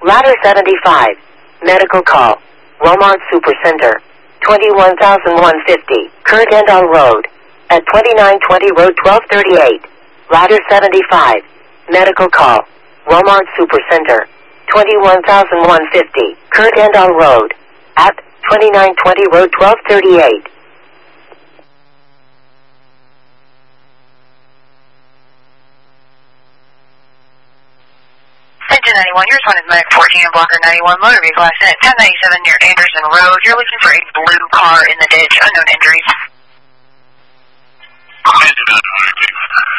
Ladder 75. Medical call. Walmart Supercenter. 21,150. Kurgandal Road. At 2920 Road 1238. Ladder 75. Medical call. Walmart Supercenter. 21,150. Kurgandal Road. At 2920 Road 1238. Engine 91, your one is Medic 14 and Blocker 91, motor vehicle accident 1097 near Anderson Road. You're looking for a blue car in the ditch, unknown injuries.